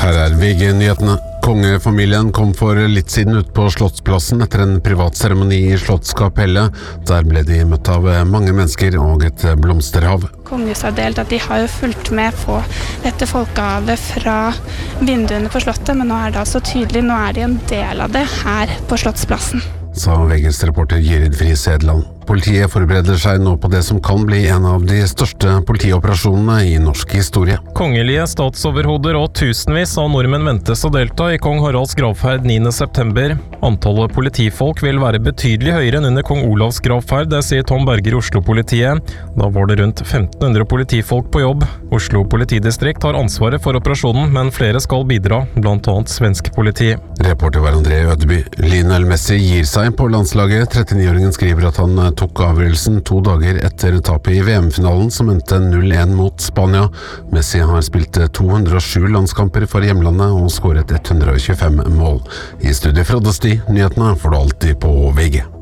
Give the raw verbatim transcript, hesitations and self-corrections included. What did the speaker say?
Her er V G-nyhetene. Kongefamilien kom for litt siden ut på Slottsplassen etter en privat seremoni i Slottskapellet. Der ble de møtt av mange mennesker og et blomsterhav. Kongehuset har delt at de har jo fulgt med på dette folkehavet fra vinduene på slottet, men nå er det altså tydelig, nå er de en del av det her på Slottsplassen. Sa V G's reporter Gyrid Friis Edland. Politiet forbereder seg nå på det som kan bli en av de største politioperasjonene i norsk historie. Kongelige statsoverhoder og tusenvis av nordmenn ventes å delta i kong Haralds gravferd niende september. Antallet politifolk vil være betydelig høyere enn under kong Olavs gravferd, det sier Tom Berger i Oslo-politiet. Da var det rundt femten hundre politifolk på jobb. Oslo politidistrikt har ansvaret for operasjonen, men flere skal bidra, blant annet svensk politi. Reporter var André Ødeby. Lionel Messi gir seg på landslaget. trettionio-åringen skriver at han tok avgjørelsen to dager etter tapet i V M-finalen som endte null en mot Spania. Messi har spilt to hundre og sju landskamper for hjemlandet og skåret ett hundre og tjuefem mål. I studiet fra Dusty, nyhetene får du alltid på V G.